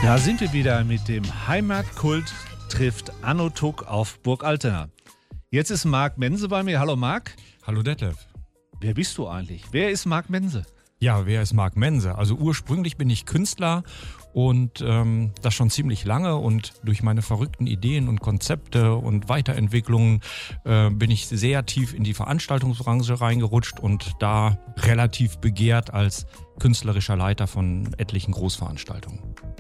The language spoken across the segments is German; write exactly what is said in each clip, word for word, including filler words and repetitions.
Da sind wir wieder mit dem Heimatkult trifft Anno Tuck auf Burg Altena. Jetzt ist Marc Mense bei mir. Hallo Marc. Hallo Detlef. Wer bist du eigentlich? Wer ist Marc Mense? Ja, wer ist Marc Mense? Also ursprünglich bin ich Künstler und ähm, das schon ziemlich lange, und durch meine verrückten Ideen und Konzepte und Weiterentwicklungen äh, bin ich sehr tief in die Veranstaltungsbranche reingerutscht und da relativ begehrt als künstlerischer Leiter von etlichen Großveranstaltungen.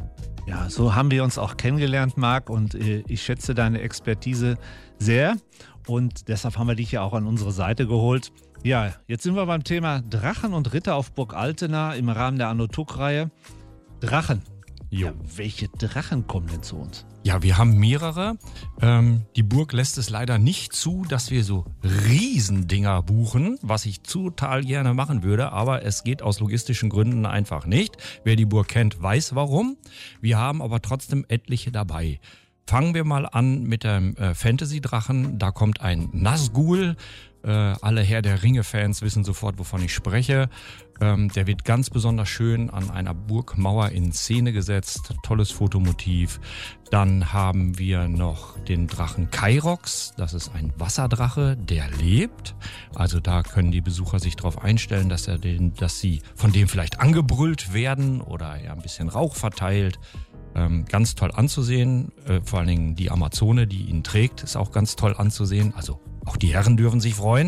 Ja, so haben wir uns auch kennengelernt, Marc, und äh, ich schätze deine Expertise sehr und deshalb haben wir dich ja auch an unsere Seite geholt. Ja, jetzt sind wir beim Thema Drachen und Ritter auf Burg Altena im Rahmen der Anno Tuck-Reihe. Drachen. Jo. Ja, welche Drachen kommen denn zu uns? Ja, wir haben mehrere. Ähm, die Burg lässt es leider nicht zu, dass wir so Riesendinger buchen, was ich total gerne machen würde, aber es geht aus logistischen Gründen einfach nicht. Wer die Burg kennt, weiß warum. Wir haben aber trotzdem etliche dabei. Fangen wir mal an mit dem äh, Fantasy-Drachen. Da kommt ein Nazgul. Äh, alle Herr der Ringe-Fans wissen sofort, wovon ich spreche. Ähm, der wird ganz besonders schön an einer Burgmauer in Szene gesetzt. Tolles Fotomotiv. Dann haben wir noch den Drachen Kairox. Das ist ein Wasserdrache, der lebt. Also da können die Besucher sich darauf einstellen, dass, er den, dass sie von dem vielleicht angebrüllt werden oder er ein bisschen Rauch verteilt. Ähm, ganz toll anzusehen. Äh, vor allen Dingen die Amazone, die ihn trägt, ist auch ganz toll anzusehen. Also auch die Herren dürfen sich freuen.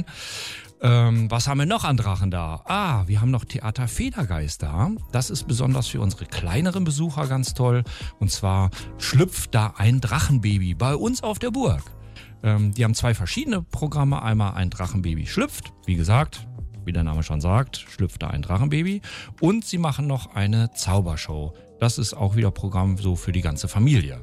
Ähm, was haben wir noch an Drachen da? Ah, wir haben noch Theater Federgeist da. Das ist besonders für unsere kleineren Besucher ganz toll. Und zwar schlüpft da ein Drachenbaby bei uns auf der Burg. Ähm, die haben zwei verschiedene Programme. Einmal ein Drachenbaby schlüpft, wie gesagt, wie der Name schon sagt, schlüpft da ein Drachenbaby. Und sie machen noch eine Zaubershow. Das ist auch wieder Programm so für die ganze Familie.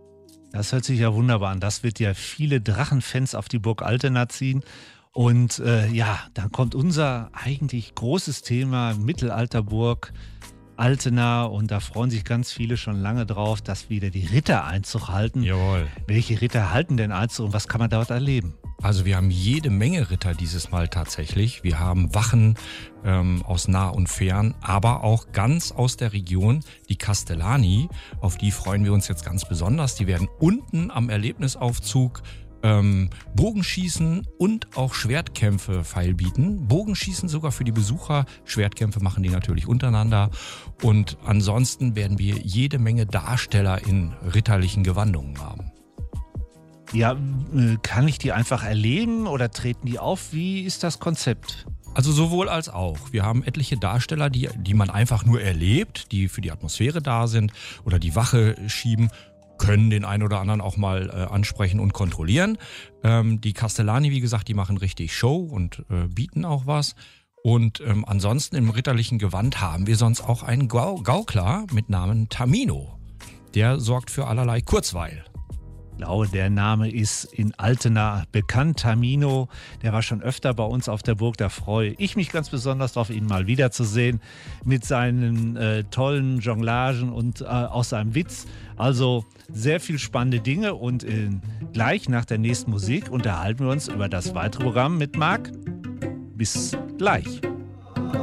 Das hört sich ja wunderbar an. Das wird ja viele Drachenfans auf die Burg Altena ziehen. Und äh, ja, dann kommt unser eigentlich großes Thema Mittelalterburg Altena. Und da freuen sich ganz viele schon lange drauf, dass wieder die Ritter Einzug halten. Jawohl. Welche Ritter halten denn Einzug und was kann man dort erleben? Also wir haben jede Menge Ritter dieses Mal tatsächlich. Wir haben Wachen ähm, aus nah und fern, aber auch ganz aus der Region, die Castellani. Auf die freuen wir uns jetzt ganz besonders. Die werden unten am Erlebnisaufzug ähm, Bogenschießen und auch Schwertkämpfe feilbieten. Bogenschießen sogar für die Besucher, Schwertkämpfe machen die natürlich untereinander. Und ansonsten werden wir jede Menge Darsteller in ritterlichen Gewandungen haben. Ja, kann ich die einfach erleben oder treten die auf? Wie ist das Konzept? Also sowohl als auch. Wir haben etliche Darsteller, die, die man einfach nur erlebt, die für die Atmosphäre da sind oder die Wache schieben, können den einen oder anderen auch mal äh, ansprechen und kontrollieren. Ähm, die Castellani, wie gesagt, die machen richtig Show und äh, bieten auch was. Und ähm, ansonsten im ritterlichen Gewand haben wir sonst auch einen Gau- Gaukler mit Namen Tamino. Der sorgt für allerlei Kurzweil. Ich glaube, der Name ist in Altena bekannt. Tamino, der war schon öfter bei uns auf der Burg. Da freue ich mich ganz besonders darauf, ihn mal wiederzusehen mit seinen äh, tollen Jonglagen und äh, auch seinem Witz. Also sehr viel spannende Dinge und äh, gleich nach der nächsten Musik unterhalten wir uns über das weitere Programm mit Marc. Bis gleich.